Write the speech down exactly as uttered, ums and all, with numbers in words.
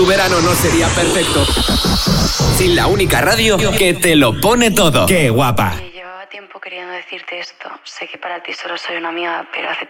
tu verano no sería perfecto sin la única radio que te lo pone todo. ¡Qué guapa! Llevaba tiempo queriendo decirte esto. Sé que para ti solo soy una amiga, pero hace